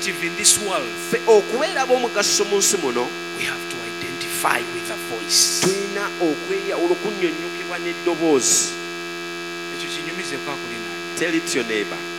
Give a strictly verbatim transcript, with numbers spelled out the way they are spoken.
in this world, okubeera ab'omugaso mu nsi muno we have to identify with a voice. tulina okweyawula okunnyonnyokebwa n'eddoboozi. Ekyo kinyumize kwa kulina. Tell it to your neighbor.